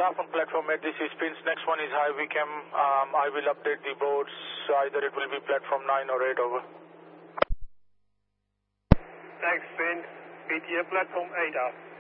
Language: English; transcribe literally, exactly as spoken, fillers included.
staff on platform eight, this is Prince. Next one is High Wycombe. Um, I will update the boards. Either it will be platform nine or eight, over. Thanks, Prince. B T A platform eight out.